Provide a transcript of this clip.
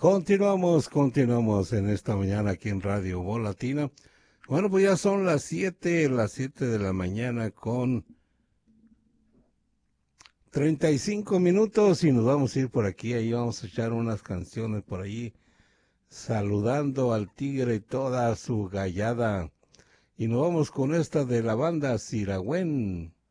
Continuamos en esta mañana aquí en Radio Voz Latina. Bueno, pues ya son las 7 de la mañana con 35 minutos y nos vamos a ir por aquí, ahí vamos a echar unas canciones por ahí, saludando al tigre y toda su gallada. Y nos vamos con esta de la banda Siragüen.